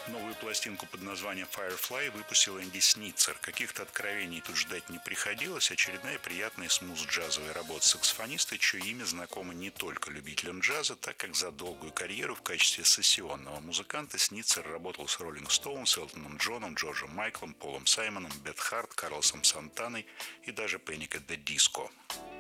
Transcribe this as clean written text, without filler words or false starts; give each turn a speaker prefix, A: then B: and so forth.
A: Новую пластинку под названием Firefly выпустил Энди Сницер. Каких-то откровений тут ждать не приходилось. Очередная приятная смуз-джазовая работа саксофониста, чье имя знакомо не только любителям джаза, так как за долгую карьеру в качестве сессионного музыканта Сницер работал с Роллинг Стоунс, Элтоном Джоном, Джорджем Майклом, Полом Саймоном, Бет Харт, Карлосом Сантаной и даже Panic at the Disco.